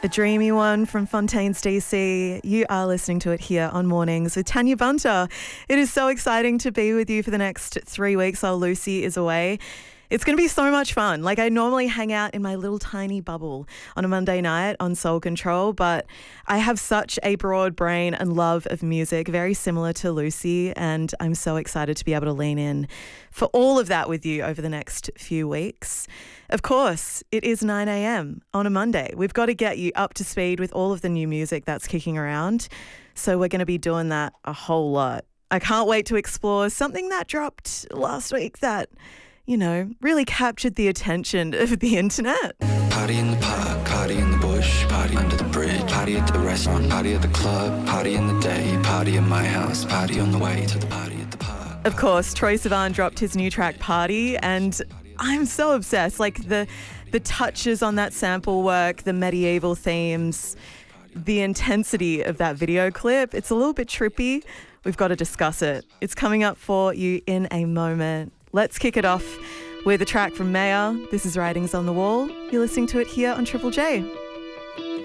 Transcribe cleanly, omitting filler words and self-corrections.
The dreamy one from Fontaine's DC. You are listening to it here on Mornings with Tanya Bunter. It is so exciting to be with you for the next 3 weeks while Lucy is away. It's going to be so much fun. Like, I normally hang out in my little tiny bubble on a Monday night on Soul Control, but I have such a broad brain and love of music, very similar to Lucy, and I'm so excited to be able to lean in for all of that with you over the next few weeks. Of course, it is 9 a.m. on a Monday. We've got to get you up to speed with all of the new music that's kicking around, so we're going to be doing that a whole lot. I can't wait to explore something that dropped last week that, you know, really captured the attention of the internet. Party in the park, party in the bush, party under the bridge, party at the restaurant, party at the club, party in the day, party at my house, party on the way to the party at the park. Of course, Troye Sivan dropped his new track Party, and I'm so obsessed. Like, the touches on that sample work, the medieval themes, the intensity of that video clip, it's a little bit trippy. We've got to discuss it. It's coming up for you in a moment. Let's kick it off with a track from Maya. This is Writings on the Wall. You're listening to it here on Triple J.